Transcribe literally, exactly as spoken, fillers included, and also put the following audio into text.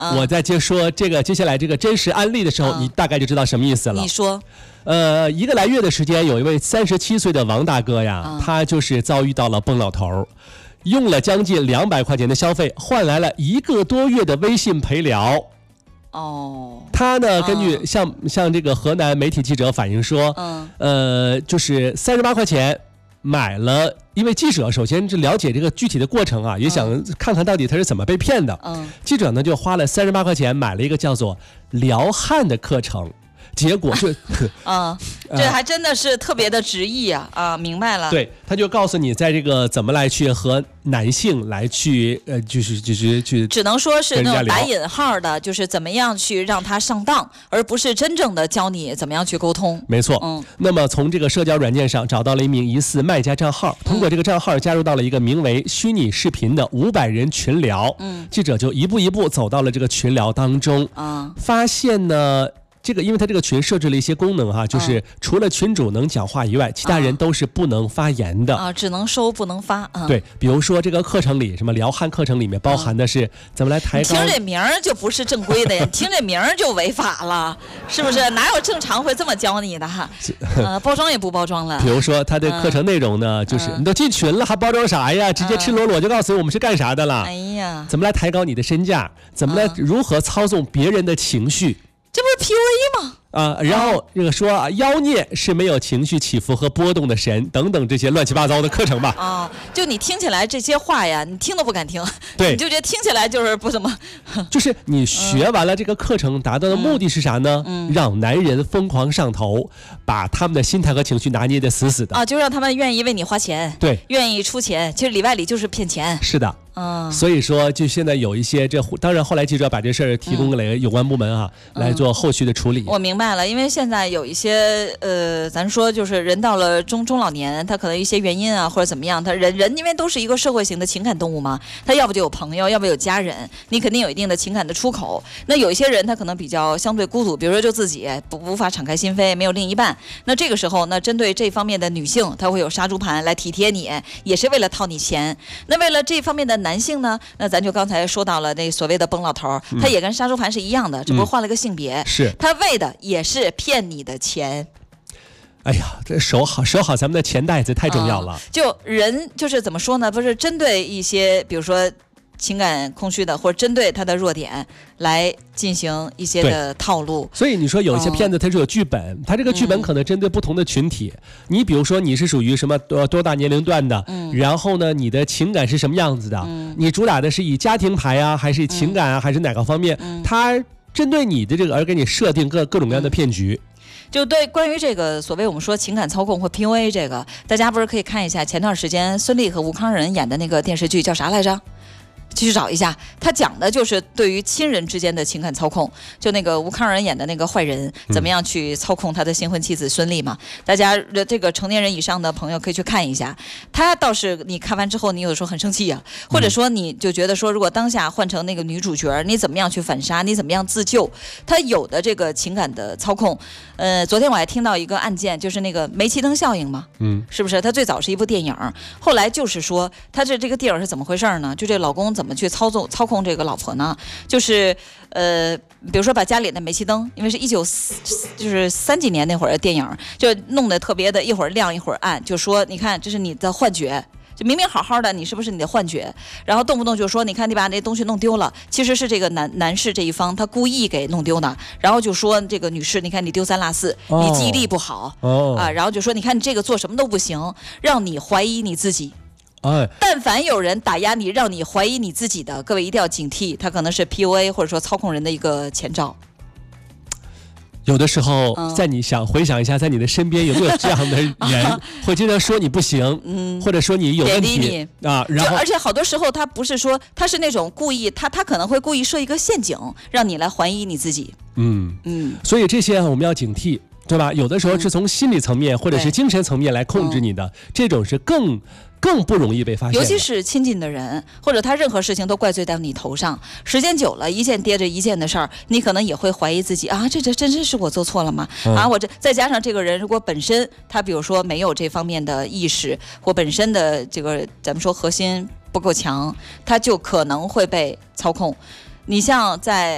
啊、 我在接说这个接下来这个真实案例的时候、啊、你大概就知道什么意思了。 你说， 呃，一个来月的时间，有一位三十七岁的王大哥呀、啊，他就是遭遇到了崩老头，用了将近两百块钱的消费，换来了一个多月的微信陪聊。 哦， 他呢，根据像、啊、像这个河南媒体记者反映说，嗯，呃，就是三十八块钱。买了，因为记者首先是了解这个具体的过程啊，也想看看到底他是怎么被骗的。嗯，记者呢就花了三十八块钱买了一个叫做撩汉的课程，结果就， 啊、嗯，这还真的是特别的直译啊啊，明白了。 对，他就告诉你在这个怎么来去和男性来去呃，就是就是去， 只能说是那种打引号的，就是怎么样去让他上当，而不是真正的教你怎么样去沟通。 没错，嗯。那么从这个社交软件上找到了一名疑似卖家账号，通过这个账号加入到了一个名为虚拟视频的五百人群聊。嗯，记者就一步一步走到了这个群聊当中，啊，发现呢。这个，因为它这个群设置了一些功能哈，就是除了群主能讲话以外，其他人都是不能发言的啊，只能收不能发啊。 对，比如说这个课程里，什么撩汉课程里面包含的是怎么来抬高。 听这名儿就不是正规的呀，听这名儿就违法了，是不是？哪有正常会这么教你的哈？呃，包装也不包装了。 比如说他的课程内容呢，就是你都进群了，还包装啥呀？直接赤裸裸就告诉你我们是干啥的了。 哎呀， 怎么来抬高你的身价？怎么来如何操纵别人的情绪？ 这不是 P U A 吗？ 啊，然后这个说啊，妖孽是没有情绪起伏和波动的神，等等这些乱七八糟的课程吧。 啊，就你听起来这些话呀，你听都不敢听， 对， 你就觉得听起来就是不怎么。 就是你学完了这个课程，达到的目的是啥呢？嗯，让男人疯狂上头，把他们的心态和情绪拿捏得死死的。 啊，就让他们愿意为你花钱， 对， 愿意出钱，其实里外里就是骗钱。 是的。嗯，所以说，就现在有一些这，当然后来记者把这事儿提供给有关部门啊、嗯、来做后续的处理。 我明白了，因为现在有一些呃，咱说就是人到了中中老年，他可能一些原因啊或者怎么样，他人人因为都是一个社会型的情感动物嘛，他要不就有朋友，要不有家人，你肯定有一定的情感的出口。那有一些人他可能比较相对孤独，比如说就自己不无法敞开心扉，没有另一半。那这个时候，那针对这方面的女性，她会有杀猪盘来体贴你，也是为了套你钱。那为了这方面的男性呢，那咱就刚才说到了那所谓的崩老头，他也跟杀猪盘是一样的，只不过换了个性别， 嗯、是他为的也是骗你的钱。 哎呀，这守好守好咱们的钱袋子太重要了。 嗯、就人就是怎么说呢？不是针对一些，比如说情感空虚的，或者针对他的弱点来进行一些的套路。 所以你说有一些骗子他是有剧本，嗯、他这个剧本可能针对不同的群体。嗯、你比如说你是属于什么多多大年龄段的，嗯、然后呢你的情感是什么样子的？嗯、你主打的是以家庭牌啊，还是以情感啊，嗯、还是哪个方面？嗯、他针对你的这个而给你设定各各种各样的骗局。嗯就对关于这个所谓我们说情感操控或 P U A 这个，大家不是可以看一下前段时间孙俪和吴康仁演的那个电视剧叫啥来着？继续找一下，他讲的就是对于亲人之间的情感操控，就那个吴康仁演的那个坏人怎么样去操控他的新婚妻子孙俪嘛。大家这个成年人以上的朋友可以去看一下，他倒是你看完之后你有的时候很生气啊，或者说你就觉得说如果当下换成那个女主角，你怎么样去反杀，你怎么样自救，他有的这个情感的操控。呃，昨天我还听到一个案件，就是那个煤气灯效应嘛，嗯，是不是？它最早是一部电影，后来就是说，它这这个电影是怎么回事呢？就这老公怎么去操纵操控这个老婆呢？就是呃，比如说把家里的煤气灯，因为是一九就是三几年那会儿的电影，就弄得特别的，一会儿亮一会儿暗，就说你看这是你的幻觉。就明明好好的，你是不是你的幻觉？然后动不动就说，你看你把那东西弄丢了，其实是这个男男士这一方他故意给弄丢的。然后就说这个女士，你看你丢三落四，哦、你记忆力不好、哦、啊。然后就说你看你这个做什么都不行，让你怀疑你自己。哎，但凡有人打压你，让你怀疑你自己的，各位一定要警惕，他可能是 P U A 或者说操控人的一个前兆。 有的时候，在你想回想一下，在你的身边有没有这样的人，会经常说你不行，嗯，或者说你有问题啊，然后而且好多时候他不是说他是那种故意，他他可能会故意设一个陷阱，让你来怀疑你自己。嗯嗯， 所以这些我们要警惕，对吧？有的时候是从心理层面或者是精神层面来控制你的，这种是更。更不容易被发现， 尤其是亲近的人，或者他任何事情都怪罪到你头上，时间久了，一件跌着一件的事儿，你可能也会怀疑自己啊，这这真真是我做错了吗？嗯、啊，我这再加上这个人如果本身他比如说没有这方面的意识，或本身的这个咱们说核心不够强，他就可能会被操控。你像在